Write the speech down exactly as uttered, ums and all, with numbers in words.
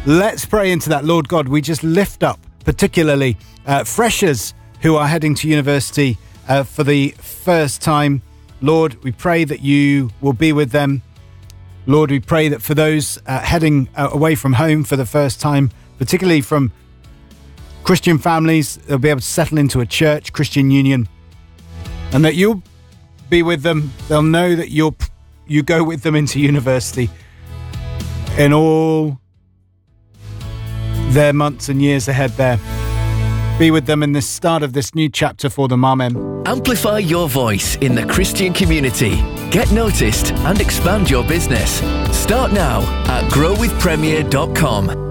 Let's pray into that. Lord God, we just lift up particularly uh, freshers who are heading to university uh, for the first time. Lord, we pray that you will be with them. Lord, we pray that for those uh, heading uh, away from home for the first time, particularly from Christian families, they'll be able to settle into a church, Christian Union, and that you'll be with them. They'll know that you'll you go with them into university in all their months and years ahead there. Be with them in the start of this new chapter for them. Amen. Amplify your voice in the Christian community. Get noticed and expand your business. Start now at grow with premier dot com.